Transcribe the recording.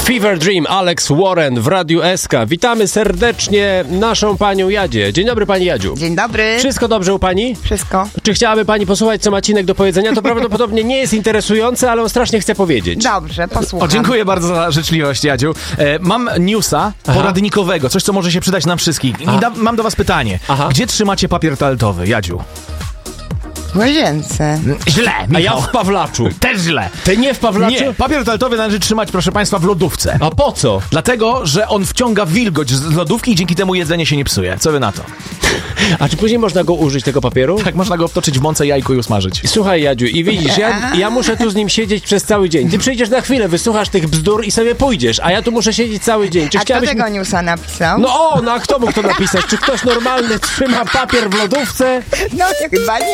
Fever Dream, Alex Warren w Radiu SK. Witamy serdecznie naszą panią Jadzie. Dzień dobry, pani Jadziu. Dzień dobry. Wszystko dobrze u pani? Wszystko. Czy chciałaby pani posłuchać, co Macinek do powiedzenia? To prawdopodobnie nie jest interesujące, ale on strasznie chce powiedzieć. Dobrze, posłucham. O, dziękuję bardzo za życzliwość, Jadziu. Mam newsa poradnikowego, coś, co może się przydać nam wszystkich. Mam do was pytanie. Gdzie trzymacie papier toaletowy, Jadziu? W łazience. Źle, A ja w Pawlaczu. Też źle. Ty nie w Pawlaczu? Nie, papier toaletowy należy trzymać, proszę państwa, w lodówce. A po co? Dlatego, że on wciąga wilgoć z lodówki i dzięki temu jedzenie się nie psuje. Co wy na to? A czy później można go użyć, tego papieru? Tak, można go obtoczyć w mące, jajku i usmażyć. Słuchaj, Jadziu, i widzisz, ja muszę tu z nim siedzieć przez cały dzień. Ty przyjdziesz na chwilę, wysłuchasz tych bzdur i sobie pójdziesz, a ja tu muszę siedzieć cały dzień. Czy A kto tego newsa napisał? No a kto mógł to napisać? Czy ktoś normalny trzyma papier w lodówce? No chyba nie.